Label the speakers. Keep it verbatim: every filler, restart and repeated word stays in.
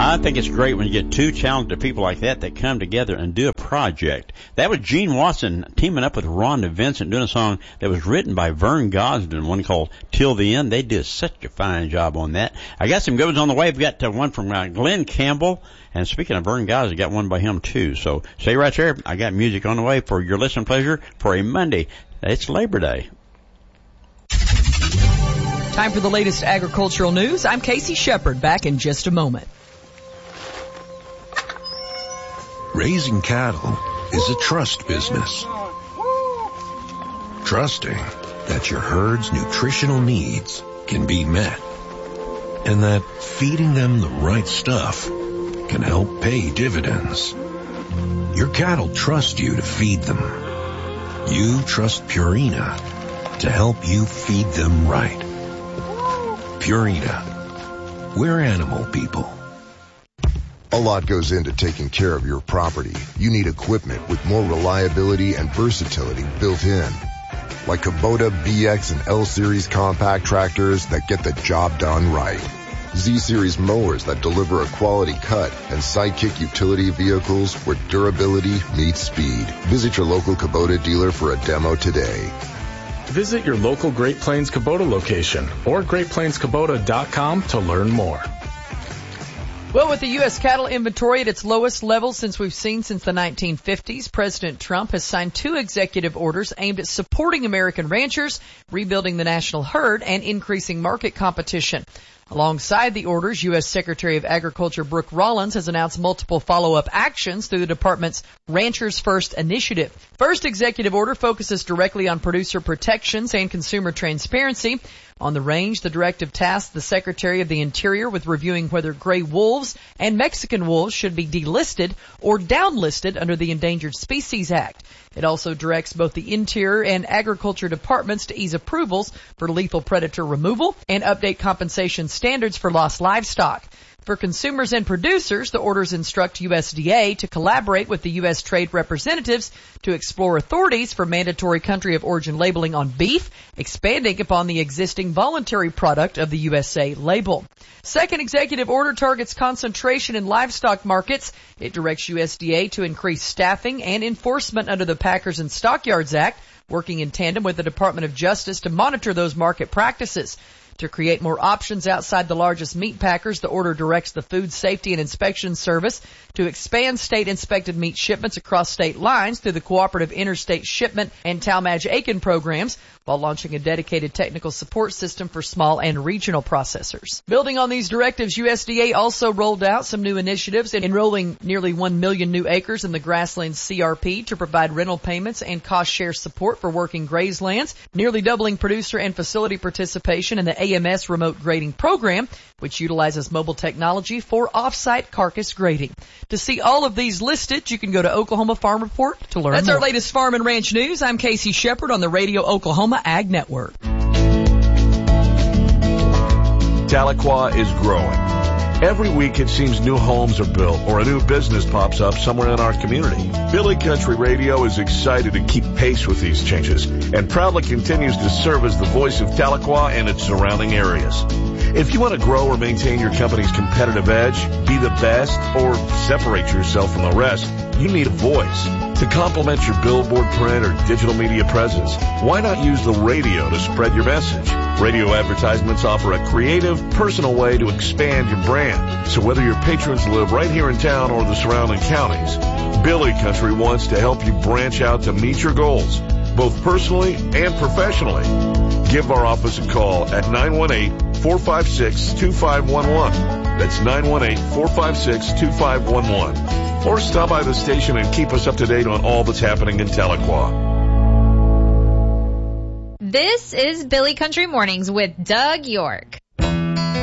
Speaker 1: I think it's great when you get two talented people like that that come together and do a project. That was Gene Watson teaming up with Rhonda Vincent doing a song that was written by Vern Gosdin, one called Till the End. They did such a fine job on that. I got some good ones on the way. We've got uh, one from uh, Glenn Campbell. And speaking of Vern Gosdin, I got one by him too. So stay right there. I got music on the way for your listening pleasure for a Monday. It's Labor Day.
Speaker 2: Time for the latest agricultural news. I'm Casey Shepard, back in just a moment.
Speaker 3: Raising cattle is a trust business. Trusting that your herd's nutritional needs can be met, and that feeding them the right stuff can help pay dividends. Your cattle trust you to feed them. You trust Purina to help you feed them right. Purina. We're animal people.
Speaker 4: A lot goes into taking care of your property. You need equipment with more reliability and versatility built in. Like Kubota B X and L-Series compact tractors that get the job done right. Z-Series mowers that deliver a quality cut, and Sidekick utility vehicles where durability meets speed. Visit your local Kubota dealer for a demo today.
Speaker 5: Visit your local Great Plains Kubota location or great plains kubota dot com to learn more.
Speaker 2: Well, with the U S cattle inventory at its lowest level since we've seen since the nineteen fifties, President Trump has signed two executive orders aimed at supporting American ranchers, rebuilding the national herd, and increasing market competition. Alongside the orders, U S Secretary of Agriculture Brooke Rollins has announced multiple follow-up actions through the department's Ranchers First initiative. First executive order focuses directly on producer protections and consumer transparency. On the range, the directive tasks the Secretary of the Interior with reviewing whether gray wolves and Mexican wolves should be delisted or downlisted under the Endangered Species Act. It also directs both the Interior and Agriculture departments to ease approvals for lethal predator removal and update compensation standards for lost livestock. For consumers and producers, the orders instruct U S D A to collaborate with the U S trade representatives to explore authorities for mandatory country of origin labeling on beef, expanding upon the existing voluntary product of the U S A label. Second executive order targets concentration in livestock markets. It directs U S D A to increase staffing and enforcement under the Packers and Stockyards Act, working in tandem with the Department of Justice to monitor those market practices. To create more options outside the largest meat packers, the order directs the Food Safety and Inspection Service to expand state-inspected meat shipments across state lines through the Cooperative Interstate Shipment and Talmadge-Aiken programs, while launching a dedicated technical support system for small and regional processors. Building on these directives, U S D A also rolled out some new initiatives, enrolling nearly one million new acres in the Grasslands C R P to provide rental payments and cost-share support for working grazelands, nearly doubling producer and facility participation in the A M S remote grading program, which utilizes mobile technology for off-site carcass grading. To see all of these listed, you can go to Oklahoma Farm Report to learn That's more. Our latest farm and ranch news. I'm Casey Shepard on the Radio Oklahoma Ag Network.
Speaker 3: Tahlequah is growing. Every week it seems new homes are built or a new business pops up somewhere in our community. Billy Country Radio is excited to keep pace with these changes and proudly continues to serve as the voice of Tahlequah and its surrounding areas. If you want to grow or maintain your company's competitive edge, be the best, or separate yourself from the rest, you need a voice. To complement your billboard print or digital media presence, why not use the radio to spread your message? Radio advertisements offer a creative, personal way to expand your brand. So whether your patrons live right here in town or the surrounding counties, Billy Country wants to help you branch out to meet your goals, both personally and professionally. Give our office a call at nine one eight, four five six, two five one one. That's nine one eight, four five six, two five one one. Or stop by the station and keep us up to date on all that's happening in Tahlequah.
Speaker 6: This is Billy Country Mornings with Doug York.